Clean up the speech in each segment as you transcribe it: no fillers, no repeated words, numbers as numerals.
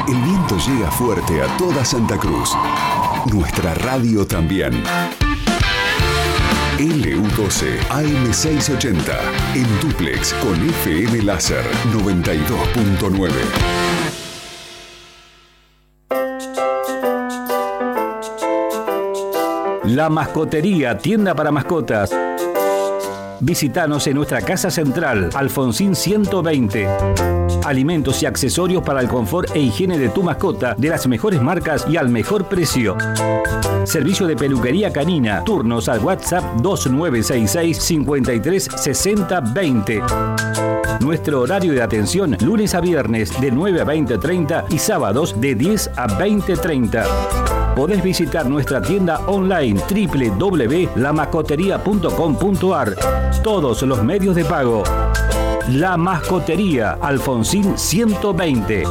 El viento llega fuerte a toda Santa Cruz. Nuestra radio también. LU12 AM680 en dúplex con FM Láser 92.9. La Mascotería, tienda para mascotas. Visítanos en nuestra casa central, Alfonsín 120. Alimentos y accesorios para el confort e higiene de tu mascota de las mejores marcas y al mejor precio. Servicio de peluquería canina. Turnos al WhatsApp 2966 53 60 20. Nuestro horario de atención lunes a viernes de 9 a 20:30 y sábados de 10 a 20:30. Podés visitar nuestra tienda online www.lamascoteria.com.ar. Todos los medios de pago. La Mascotería, Alfonsín 120.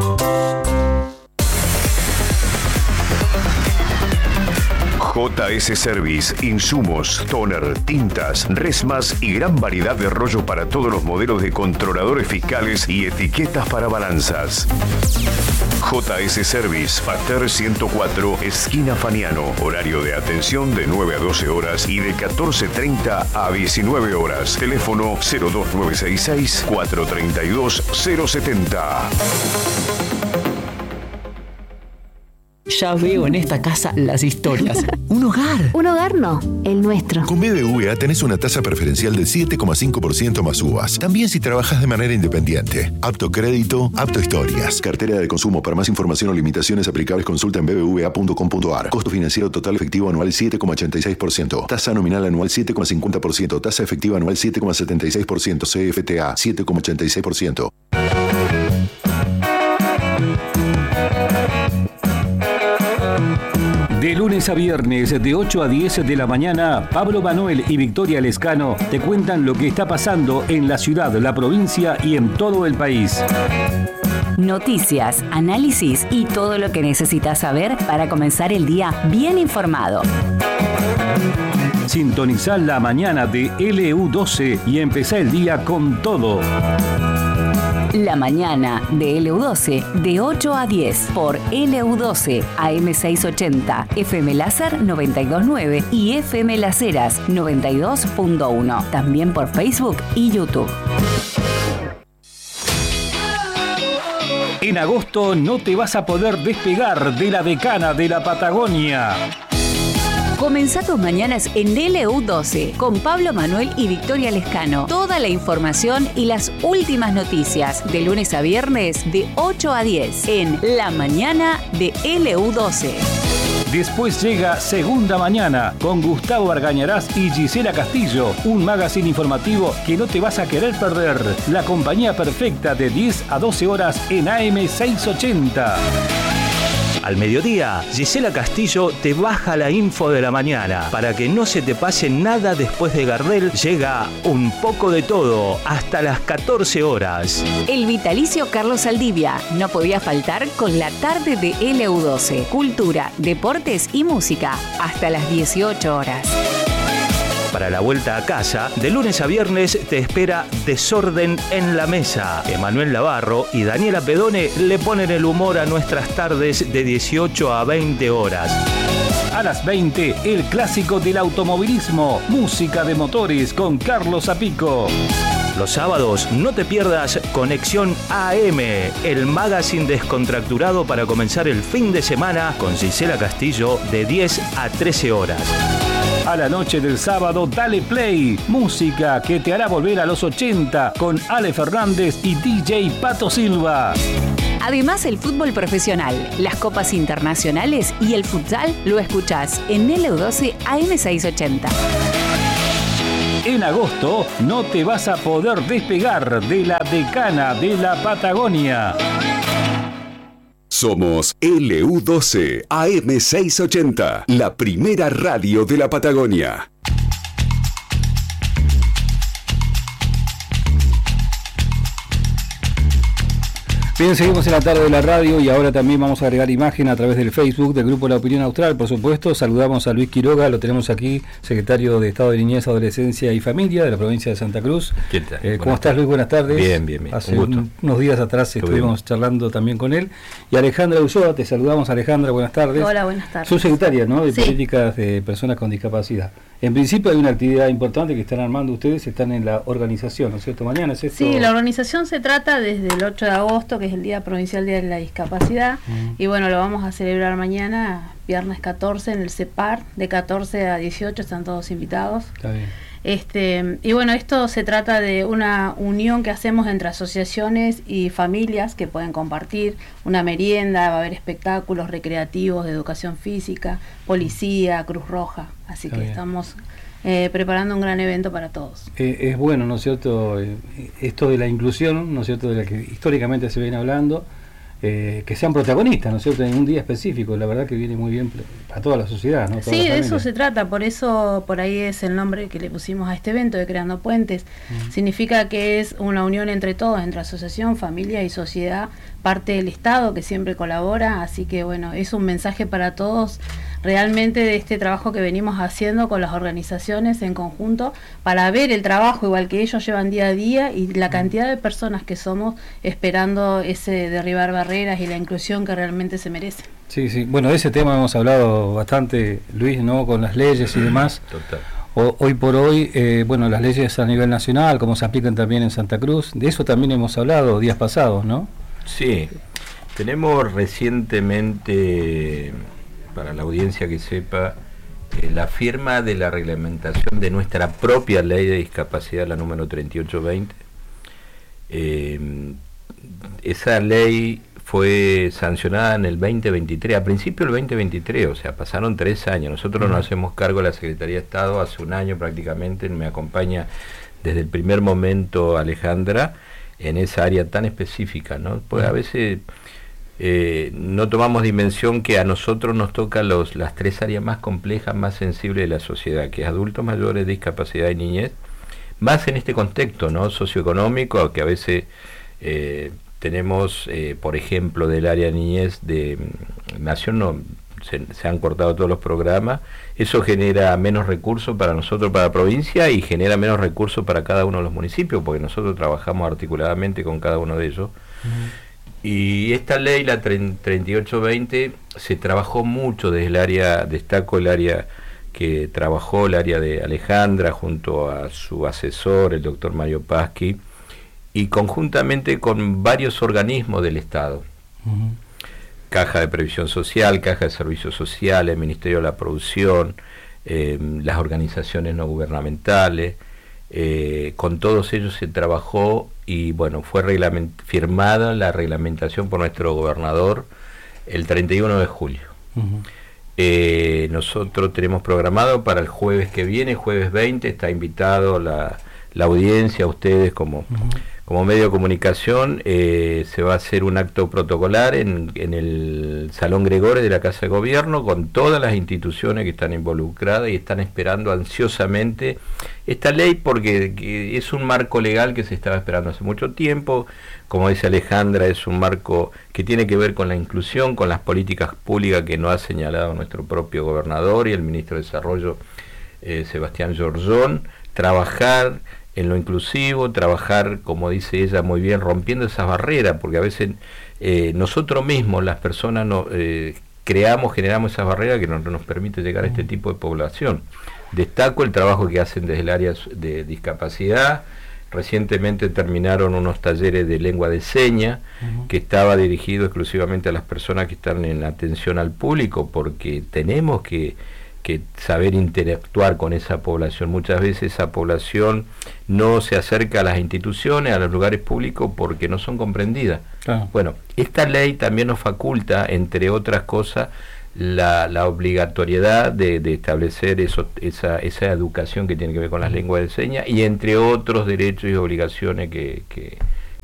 JS Service, insumos, toner, tintas, resmas y gran variedad de rollo para todos los modelos de controladores fiscales y etiquetas para balanzas. JS Service, Pater 104, esquina Faniano. Horario de atención de 9 a 12 horas y de 14:30 a 19 horas. Teléfono 02966 432 070. Ya veo en esta casa las historias. Un hogar. Un hogar no, el nuestro. Con BBVA tenés una tasa preferencial del 7,5% más uvas. También si trabajas de manera independiente. Apto crédito, apto historias. Cartera de consumo. Para más información o limitaciones aplicables, consulta en bbva.com.ar. Costo financiero total efectivo anual 7,86%. Tasa nominal anual 7,50%. Tasa efectiva anual 7,76%. CFTA 7,86%. De lunes a viernes, de 8 a 10 de la mañana, Pablo Manuel y Victoria Lescano te cuentan lo que está pasando en la ciudad, la provincia y en todo el país. Noticias, análisis y todo lo que necesitas saber para comenzar el día bien informado. Sintonizá la mañana de LU12 y empezá el día con todo. La mañana de LU12 de 8 a 10 por LU12 AM680, FM Láser 92.9 y FM Las Heras 92.1. También por Facebook y YouTube. En agosto no te vas a poder despegar de la decana de la Patagonia. Comenzá tus mañanas en LU12 con Pablo Manuel y Victoria Lescano. Toda la información y las últimas noticias de lunes a viernes de 8 a 10 en La Mañana de LU12. Después llega Segunda Mañana con Gustavo Argañarás y Gisela Castillo, un magazine informativo que no te vas a querer perder. La compañía perfecta de 10 a 12 horas en AM680. Al mediodía, Gisela Castillo te baja la info de la mañana. Para que no se te pase nada después de Gardel, llega Un poco de todo hasta las 14 horas. El vitalicio Carlos Saldivia no podía faltar con la tarde de LU12. Cultura, deportes y música hasta las 18 horas. Para la vuelta a casa, de lunes a viernes te espera Desorden en la Mesa. Emanuel Navarro y Daniela Pedone le ponen el humor a nuestras tardes de 18 a 20 horas. A las 20, el clásico del automovilismo, música de motores con Carlos Zapico. Los sábados no te pierdas Conexión AM, el magazine descontracturado para comenzar el fin de semana con Gisela Castillo de 10 a 13 horas. A la noche del sábado, dale play. Música que te hará volver a los 80 con Ale Fernández y DJ Pato Silva. Además, el fútbol profesional, las copas internacionales y el futsal lo escuchás en LU12 AM680. En agosto no te vas a poder despegar de la decana de la Patagonia. Somos LU12 AM680, la primera radio de la Patagonia. Bien, seguimos en la tarde de la radio y ahora también vamos a agregar imagen a través del Facebook del Grupo La Opinión Austral, por supuesto. Saludamos a Luis Quiroga, lo tenemos aquí, secretario de Estado de Niñez, Adolescencia y Familia de la provincia de Santa Cruz. ¿Qué tal? ¿Cómo estás, Luis? Buenas tardes. Bien. Hace unos días atrás estuvimos charlando también con él. Y Alejandra Ulloa, te saludamos, Alejandra, buenas tardes. Hola, buenas tardes. Subsecretaria, ¿no?, de Sí. Políticas de Personas con Discapacidad. En principio hay una actividad importante que están armando ustedes, están en la organización, ¿no es cierto? Mañana es esto. Sí, la organización se trata desde el 8 de agosto, que es el Día Provincial de la Discapacidad, y bueno, lo vamos a celebrar mañana, viernes 14, en el CEPAR, de 14 a 18, están todos invitados. Está bien. Y bueno, esto se trata de una unión que hacemos entre asociaciones y familias que pueden compartir una merienda, va a haber espectáculos recreativos de educación física, policía, Cruz Roja, así Está que bien. estamos preparando un gran evento para todos. Es bueno, ¿no es cierto?, esto de la inclusión, ¿no es cierto?, de la que históricamente se viene hablando, que sean protagonistas, ¿no es cierto?, en un día específico. La verdad que viene muy bien para toda la sociedad, ¿no? Toda Sí, la de familia. eso se trata, por eso por ahí es el nombre que le pusimos a este evento de Creando Puentes. Significa que es una unión entre todos, entre asociación, familia y sociedad, parte del Estado que siempre colabora, así que bueno, es un mensaje para todos realmente de este trabajo que venimos haciendo con las organizaciones en conjunto para ver el trabajo igual que ellos llevan día a día y la cantidad de personas que somos esperando ese derribar barreras y la inclusión que realmente se merece. Sí, bueno, de ese tema hemos hablado bastante, Luis, ¿no?, con las leyes y demás. Total. Hoy por hoy, bueno, las leyes a nivel nacional, como se aplican también en Santa Cruz, de eso también hemos hablado días pasados, ¿no? Sí, tenemos recientemente, para la audiencia que sepa, la firma de la reglamentación de nuestra propia ley de discapacidad, la número 3820. Esa ley fue sancionada en el 2023, a principio del 2023, o sea, pasaron 3 años. Nosotros nos hacemos cargo de la Secretaría de Estado hace un año prácticamente, me acompaña desde el primer momento Alejandra en esa área tan específica, ¿no? Pues a veces no tomamos dimensión que a nosotros nos toca las 3 áreas más complejas, más sensibles de la sociedad, que es adultos mayores, discapacidad y niñez, más en este contexto, ¿no?, socioeconómico, que a veces tenemos, por ejemplo, del área de niñez de Nación, se han cortado todos los programas, eso genera menos recursos para nosotros, para la provincia, y genera menos recursos para cada uno de los municipios, porque nosotros trabajamos articuladamente con cada uno de ellos. Y esta ley, la 3820, se trabajó mucho desde el área, destaco el área que trabajó, el área de Alejandra, junto a su asesor, el doctor Mario Pasqui, y conjuntamente con varios organismos del Estado. Caja de Previsión Social, Caja de Servicios Sociales, Ministerio de la Producción, las organizaciones no gubernamentales, con todos ellos se trabajó y bueno, fue firmada la reglamentación por nuestro gobernador el 31 de julio. Nosotros tenemos programado para el jueves que viene, jueves 20, está invitado la audiencia, ustedes como medio de comunicación, se va a hacer un acto protocolar en el Salón Gregores de la Casa de Gobierno con todas las instituciones que están involucradas y están esperando ansiosamente esta ley, porque es un marco legal que se estaba esperando hace mucho tiempo. Como dice Alejandra, es un marco que tiene que ver con la inclusión, con las políticas públicas que nos ha señalado nuestro propio gobernador y el ministro de Desarrollo, Sebastián Giorgión, trabajar en lo inclusivo, trabajar, como dice ella muy bien, rompiendo esas barreras, porque a veces nosotros mismos, las personas, generamos esas barreras que no nos permite llegar a este tipo de población. Destaco el trabajo que hacen desde el área de discapacidad. Recientemente terminaron unos talleres de lengua de señas, que estaba dirigido exclusivamente a las personas que están en atención al público, porque tenemos que saber interactuar con esa población. Muchas veces esa población no se acerca a las instituciones, a los lugares públicos, porque no son comprendidas. Claro. Bueno, esta ley también nos faculta, entre otras cosas, la obligatoriedad de establecer esa educación que tiene que ver con las lenguas de señas, y entre otros derechos y obligaciones que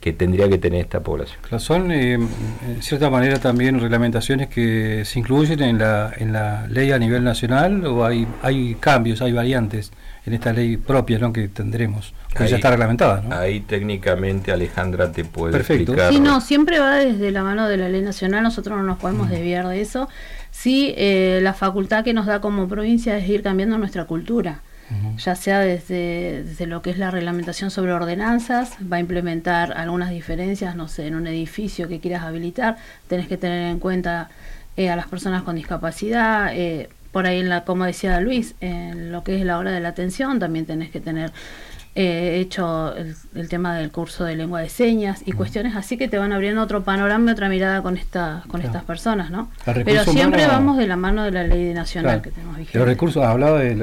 que tendría que tener esta población. Son, en cierta manera, también reglamentaciones que se incluyen en la ley a nivel nacional, o hay cambios, hay variantes en esta ley propia, ¿no?, que tendremos, que ahí, ya está reglamentada, ¿no? Ahí técnicamente Alejandra te puede Perfecto. explicar. Sí, no, siempre va desde la mano de la ley nacional, nosotros no nos podemos desviar de eso. Sí, la facultad que nos da como provincia es ir cambiando nuestra cultura. Ya sea desde lo que es la reglamentación sobre ordenanzas, va a implementar algunas diferencias, no sé, en un edificio que quieras habilitar, tenés que tener en cuenta a las personas con discapacidad, por ahí como decía Luis, en lo que es la hora de la atención, también tenés que tener hecho el tema del curso de lengua de señas y cuestiones así que te van abriendo otro panorama, otra mirada con estas personas, ¿no? Pero siempre vamos de la mano de la ley nacional que tenemos vigente. Los recursos, hablaba de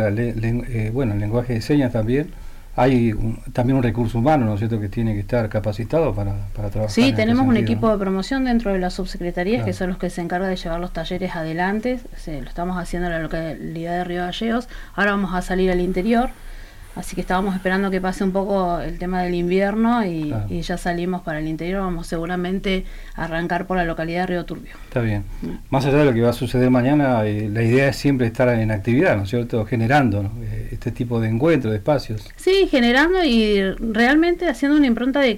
el lenguaje de señas también. Hay también un recurso humano, ¿no es cierto?, que tiene que estar capacitado para trabajar. Sí, tenemos un equipo de promoción dentro de las subsecretarías, que son los que se encargan de llevar los talleres adelante. Lo estamos haciendo en la localidad de Río Gallegos. Ahora vamos a salir al interior. Así que estábamos esperando que pase un poco el tema del invierno y ya salimos para el interior. Vamos seguramente a arrancar por la localidad de Río Turbio. Está bien. Más allá de lo que va a suceder mañana, la idea es siempre estar en actividad, ¿no es cierto?, generando, ¿no?, este tipo de encuentros, de espacios. Sí, generando y realmente haciendo una impronta de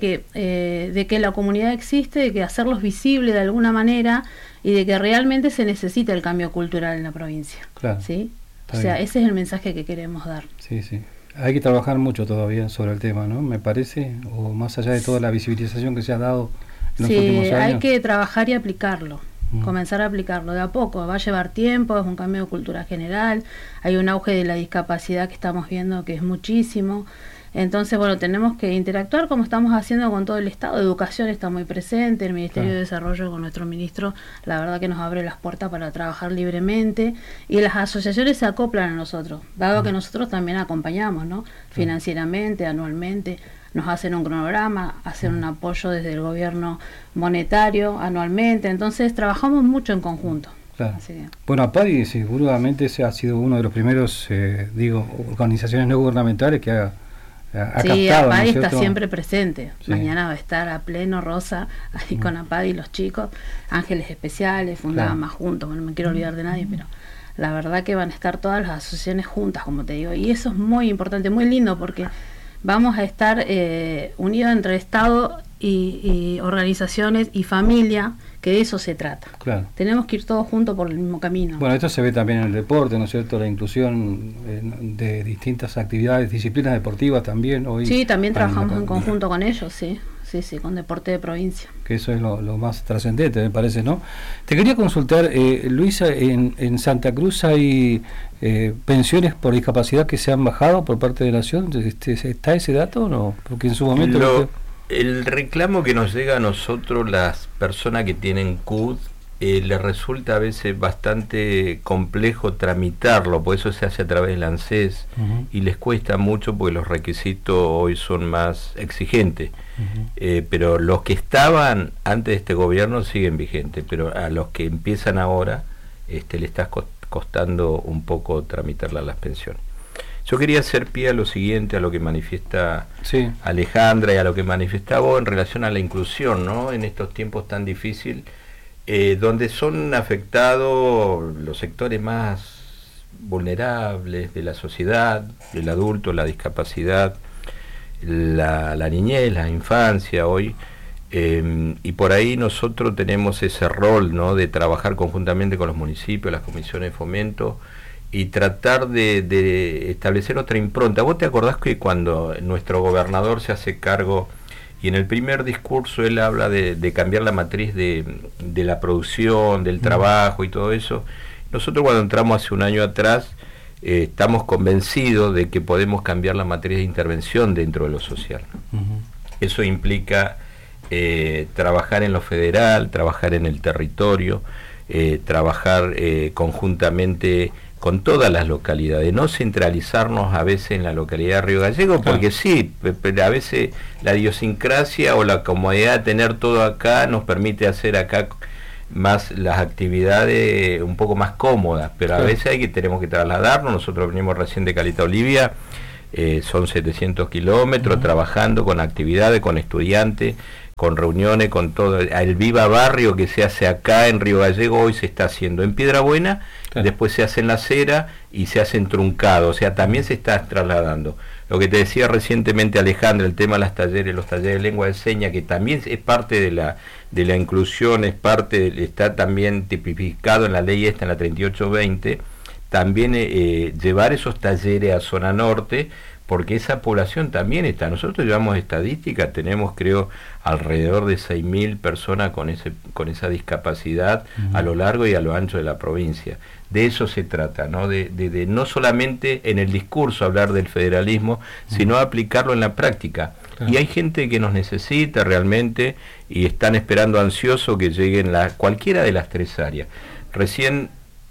que la comunidad existe, de que hacerlos visibles de alguna manera y de que realmente se necesita el cambio cultural en la provincia. Claro. ¿Sí? O sea, ese es el mensaje que queremos dar. Sí, sí. Hay que trabajar mucho todavía sobre el tema, ¿no?, me parece, o más allá de toda la visibilización que se ha dado en los últimos años. Sí, hay que trabajar y aplicarlo, comenzar a aplicarlo de a poco. Va a llevar tiempo, es un cambio de cultura general, hay un auge de la discapacidad que estamos viendo que es muchísimo. Entonces, bueno, tenemos que interactuar como estamos haciendo con todo el Estado. Educación está muy presente, el Ministerio de Desarrollo con nuestro ministro, la verdad que nos abre las puertas para trabajar libremente, y las asociaciones se acoplan a nosotros, dado que nosotros también acompañamos, ¿no?, financieramente, anualmente, nos hacen un cronograma, hacen un apoyo desde el gobierno monetario anualmente, entonces trabajamos mucho en conjunto. Claro. Bueno, APADI seguramente ese ha sido uno de los primeros, organizaciones no gubernamentales que ha sí, captado, APADI ¿no? está siempre presente. Sí. Mañana va a estar a pleno Rosa, ahí con APADI los chicos, Ángeles Especiales, fundaban más juntos, bueno, no me quiero olvidar de nadie, pero la verdad que van a estar todas las asociaciones juntas, como te digo, y eso es muy importante, muy lindo, porque vamos a estar unidos entre Estado y organizaciones y familia, que de eso se trata. Claro. Tenemos que ir todos juntos por el mismo camino. Bueno, esto se ve también en el deporte, ¿no es cierto?, la inclusión de distintas actividades, disciplinas deportivas también. Hoy sí, también trabajamos en conjunto con ellos, sí, con deporte de provincia. Que eso es lo más trascendente, me parece, ¿no? Te quería consultar, Luisa, en Santa Cruz hay pensiones por discapacidad que se han bajado por parte de la Nación. ¿Está ese dato o no? Porque en su momento... El reclamo que nos llega a nosotros, las personas que tienen CUD, les resulta a veces bastante complejo tramitarlo, por eso se hace a través del ANSES, y les cuesta mucho porque los requisitos hoy son más exigentes. Pero los que estaban antes de este gobierno siguen vigentes, pero a los que empiezan ahora le está costando un poco tramitar las pensiones. Yo quería hacer pie a lo siguiente, a lo que manifiesta Alejandra y a lo que manifiesta vos en relación a la inclusión, ¿no?, en estos tiempos tan difíciles, donde son afectados los sectores más vulnerables de la sociedad, el adulto, la discapacidad, la niñez, la infancia hoy, y por ahí nosotros tenemos ese rol, ¿no?, de trabajar conjuntamente con los municipios, las comisiones de fomento, y tratar de establecer otra impronta. ¿Vos te acordás que cuando nuestro gobernador se hace cargo, y en el primer discurso él habla de cambiar la matriz de la producción, del trabajo y todo eso? Nosotros cuando entramos hace un año atrás, estamos convencidos de que podemos cambiar la matriz de intervención dentro de lo social. Eso implica trabajar en lo federal, trabajar en el territorio, trabajar conjuntamente con todas las localidades, no centralizarnos a veces en la localidad de Río Gallegos, porque sí, a veces la idiosincrasia o la comodidad de tener todo acá nos permite hacer acá más las actividades un poco más cómodas, pero a veces tenemos que trasladarnos. Nosotros venimos recién de Caleta Olivia, son 700 kilómetros, trabajando con actividades, con estudiantes, con reuniones, con todo, el Viva Barrio que se hace acá en Río Gallego, hoy se está haciendo en Piedrabuena, después se hace en La Cera y se hace en Truncado, o sea, también se está trasladando. Lo que te decía recientemente Alejandra, el tema de los talleres de lengua de señas, que también es parte de la inclusión, es parte, está también tipificado en la ley esta, en la 3820, también llevar esos talleres a zona norte, porque esa población también está. Nosotros llevamos estadísticas, tenemos creo alrededor de 6.000 personas con esa discapacidad a lo largo y a lo ancho de la provincia. De eso se trata, ¿no? De no solamente en el discurso hablar del federalismo, sino aplicarlo en la práctica. Claro. Y hay gente que nos necesita realmente y están esperando ansioso que lleguen cualquiera de las 3 áreas. Recién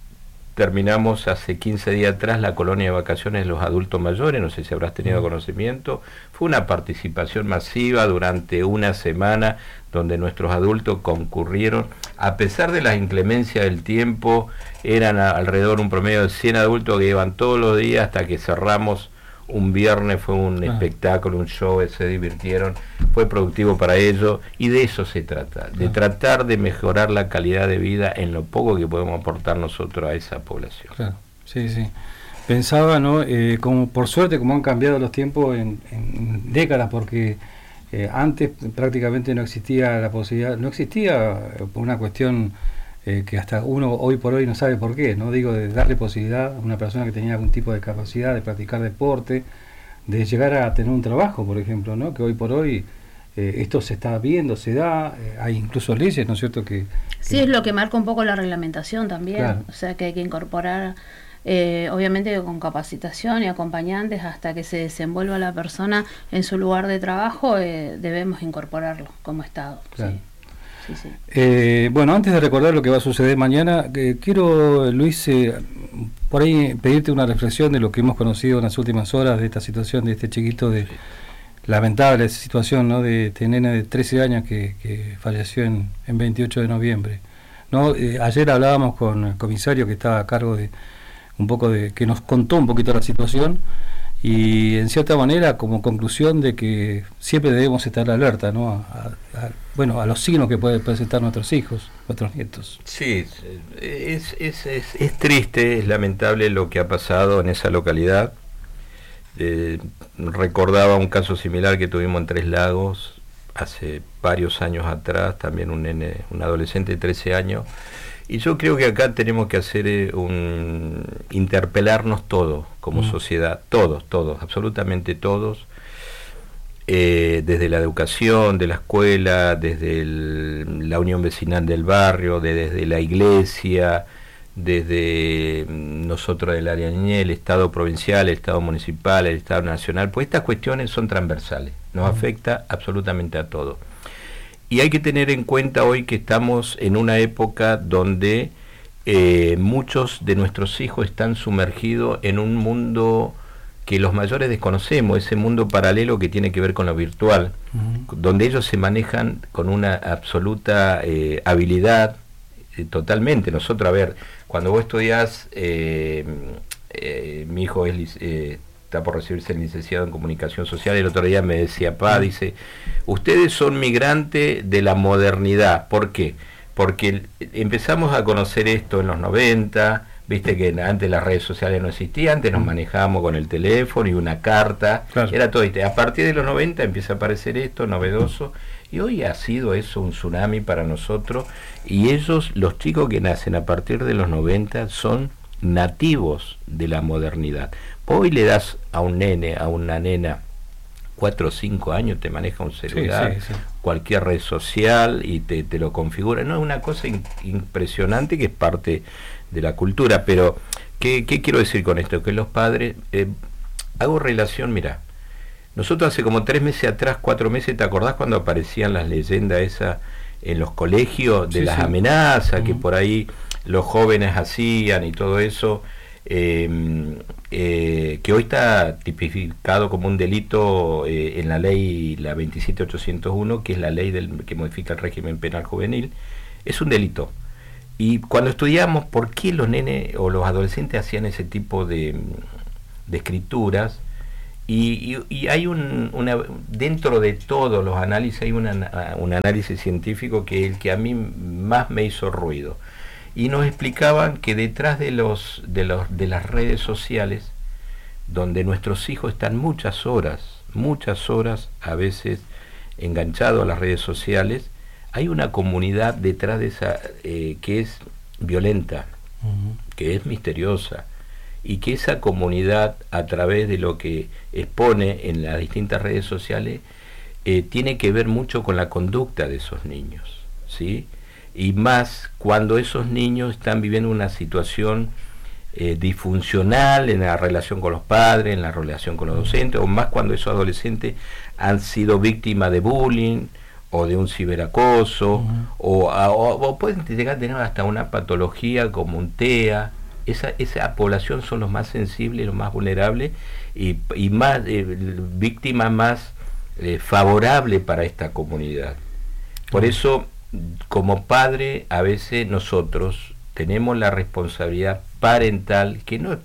terminamos hace 15 días atrás la colonia de vacaciones de los adultos mayores, no sé si habrás tenido conocimiento, fue una participación masiva durante una semana donde nuestros adultos concurrieron, a pesar de las inclemencias del tiempo, eran alrededor un promedio de 100 adultos que iban todos los días hasta que cerramos un viernes, fue un espectáculo, un show, se divirtieron, fue productivo para ellos y de eso se trata, de tratar de mejorar la calidad de vida en lo poco que podemos aportar nosotros a esa población. Claro, sí. Pensaba, ¿no? Como por suerte, como han cambiado los tiempos en décadas, porque antes prácticamente no existía la posibilidad, no existía por una cuestión que hasta uno hoy por hoy no sabe por qué, no digo de darle posibilidad a una persona que tenía algún tipo de capacidad de practicar deporte, de llegar a tener un trabajo, por ejemplo, ¿no? Que hoy por hoy esto se está viendo, se da, hay incluso leyes, ¿no es cierto? Sí, es lo que marca un poco la reglamentación también, claro. O sea que hay que incorporar, obviamente con capacitación y acompañantes hasta que se desenvuelva la persona en su lugar de trabajo, debemos incorporarlo como Estado. Claro. Sí. Sí. Bueno, antes de recordar lo que va a suceder mañana, quiero, Luis, por ahí pedirte una reflexión de lo que hemos conocido en las últimas horas, de esta situación de este chiquito, de lamentable situación, ¿no? De este nene de 13 años que falleció en 28 de noviembre, ¿no? Ayer hablábamos con el comisario que estaba a cargo de un poco que nos contó un poquito la situación, y en cierta manera como conclusión de que siempre debemos estar alerta, ¿no? A los signos que pueden presentar nuestros hijos, nuestros nietos. Sí, es triste, es lamentable lo que ha pasado en esa localidad. Recordaba un caso similar que tuvimos en Tres Lagos hace varios años atrás, también un adolescente de 13 años. Y yo creo que acá tenemos que hacer interpelarnos todos como sociedad, todos, absolutamente todos, desde la educación, de la escuela, desde la unión vecinal del barrio, desde la iglesia, desde nosotros del área niñez, el Estado provincial, el Estado municipal, el Estado nacional, pues estas cuestiones son transversales, nos afecta absolutamente a todos. Y hay que tener en cuenta hoy que estamos en una época donde muchos de nuestros hijos están sumergidos en un mundo que los mayores desconocemos, ese mundo paralelo que tiene que ver con lo virtual, donde ellos se manejan con una absoluta habilidad, totalmente. Nosotros, a ver, cuando vos estudiás, mi hijo está por recibirse el licenciado en comunicación social, el otro día me decía, dice, ustedes son migrantes de la modernidad. ¿Por qué? Porque empezamos a conocer esto en los 90, viste que antes las redes sociales no existían, antes nos manejábamos con el teléfono y una carta, era todo. A partir de los 90 empieza a aparecer esto novedoso, y hoy ha sido eso un tsunami para nosotros, y ellos, los chicos que nacen a partir de los 90, son nativos de la modernidad. Hoy le das a un nene, a una nena, 4 o 5 años, te maneja un celular, cualquier red social y te lo configura. No, es una cosa impresionante que es parte de la cultura. Pero, ¿qué quiero decir con esto? Que los padres, hago relación, mira, nosotros hace como 3 meses atrás, 4 meses, ¿te acordás cuando aparecían las leyendas esas en los colegios de las amenazas que por ahí los jóvenes hacían y todo eso? Que hoy está tipificado como un delito en la ley, la 27801, que es la ley que modifica el régimen penal juvenil. Es un delito. Y cuando estudiamos por qué los nenes o los adolescentes hacían ese tipo de escrituras, Y hay dentro de todos los análisis hay un análisis científico que el que a mí más me hizo ruido. Y nos explicaban que detrás de las redes sociales, donde nuestros hijos están muchas horas a veces enganchados a las redes sociales, hay una comunidad detrás de esa que es violenta, que es misteriosa, y que esa comunidad, a través de lo que expone en las distintas redes sociales, tiene que ver mucho con la conducta de esos niños, ¿sí? Y más cuando esos niños están viviendo una situación disfuncional en la relación con los padres, en la relación con los docentes, o más cuando esos adolescentes han sido víctimas de bullying o de un ciberacoso, o pueden llegar a tener hasta una patología como un TEA. Esa población son los más sensibles, los más vulnerables y más víctimas más favorables para esta comunidad. Por eso, como padre, a veces nosotros tenemos la responsabilidad parental, que no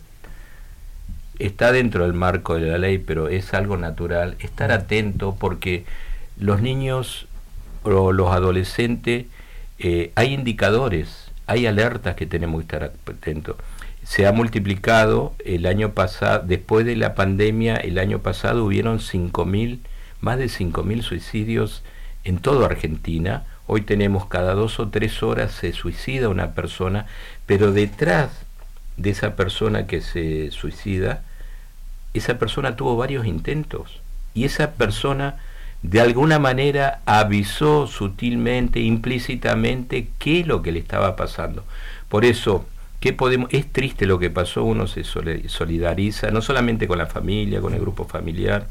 está dentro del marco de la ley, pero es algo natural, estar atento, porque los niños o los adolescentes, hay indicadores, hay alertas que tenemos que estar atentos. Se ha multiplicado el año pasado, después de la pandemia, el año pasado hubieron más de 5.000 suicidios en toda Argentina. Hoy tenemos cada 2 o 3 horas se suicida una persona, pero detrás de esa persona que se suicida, esa persona tuvo varios intentos, y esa persona de alguna manera avisó sutilmente, implícitamente, qué es lo que le estaba pasando. Por eso, es triste lo que pasó, uno se solidariza, no solamente con la familia, con el grupo familiar,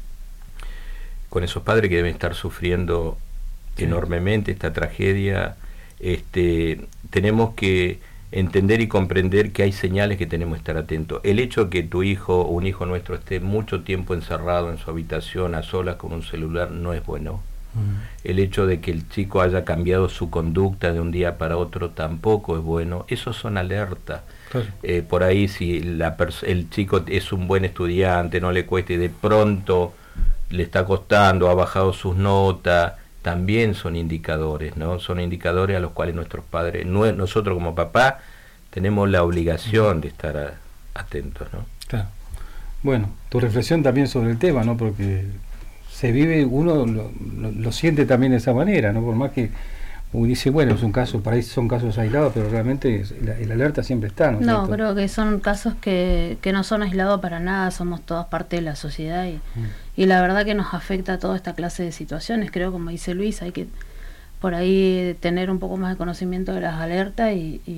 con esos padres que deben estar sufriendo enormemente esta tragedia. Tenemos que entender y comprender que hay señales que tenemos que estar atentos. El hecho de que tu hijo o un hijo nuestro esté mucho tiempo encerrado en su habitación a solas con un celular no es bueno. El hecho de que el chico haya cambiado su conducta de un día para otro tampoco es bueno. Esos son alertas. Claro. Por ahí, si el chico es un buen estudiante, no le cuesta, y de pronto le está costando, ha bajado sus notas, también son indicadores, ¿no? Son indicadores a los cuales nuestros padres, nosotros como papá, tenemos la obligación de estar atentos, ¿no? Claro. Bueno, tu reflexión también sobre el tema, ¿no? Porque se vive, uno lo siente también de esa manera, ¿no? Por más que uno dice, bueno, es un caso, para ahí son casos aislados, pero realmente el alerta siempre está, ¿no? No, creo que son casos que no son aislados para nada, somos todas parte de la sociedad y la verdad que nos afecta a toda esta clase de situaciones. Creo, como dice Luis, hay que por ahí tener un poco más de conocimiento de las alertas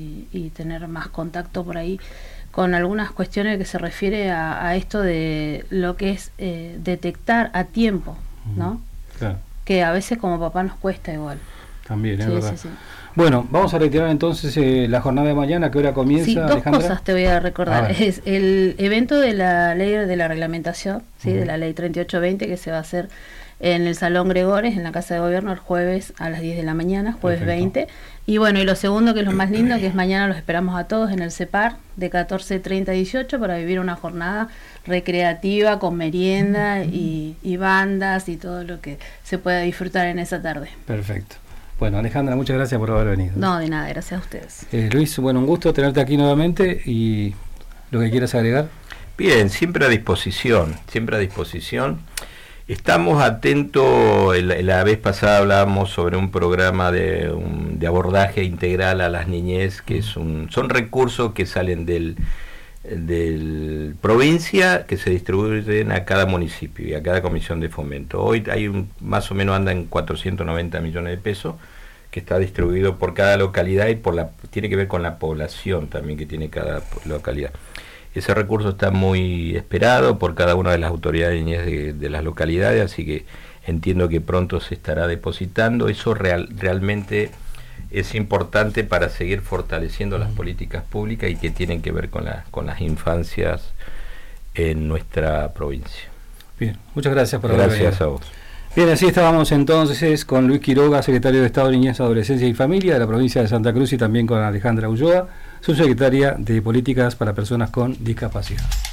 y tener más contacto por ahí con algunas cuestiones que se refiere a esto de lo que es detectar a tiempo, ¿no? Claro. Que a veces como papá nos cuesta igual. También, es sí, verdad. Sí. Bueno, vamos a retirar entonces la jornada de mañana. ¿A qué hora comienza, sí, dos Alejandra? Cosas te voy a recordar. Es el evento de la ley de la reglamentación, ¿sí? De la ley 3820, que se va a hacer en el Salón Gregores, en la Casa de Gobierno, el jueves a las 10 de la mañana, jueves. Perfecto. 20. Y bueno, y lo segundo, que es lo más lindo, que es mañana los esperamos a todos en el CEPAR, de 14:30 a 18, para vivir una jornada recreativa, con merienda y bandas y todo lo que se pueda disfrutar en esa tarde. Perfecto. Bueno, Alejandra, muchas gracias por haber venido. No, de nada, gracias a ustedes. Luis, bueno, un gusto tenerte aquí nuevamente, y lo que quieras agregar. Bien, siempre a disposición, siempre a disposición. Estamos atentos, la vez pasada hablábamos sobre un programa de abordaje integral a las niñez, que son recursos que salen del provincia, que se distribuyen a cada municipio y a cada comisión de fomento. Hoy hay más o menos anda en 490 millones de pesos, que está distribuido por cada localidad y tiene que ver con la población también que tiene cada localidad. Ese recurso está muy esperado por cada una de las autoridades de niñez de las localidades, así que entiendo que pronto se estará depositando. Eso realmente es importante para seguir fortaleciendo las políticas públicas y que tienen que ver con las infancias en nuestra provincia. Bien, muchas gracias por haber venido. Gracias a vos. Bien, así estábamos entonces con Luis Quiroga, secretario de Estado de Niñez, Adolescencia y Familia de la provincia de Santa Cruz, y también con Alejandra Ulloa, subsecretaria de Políticas para Personas con Discapacidad.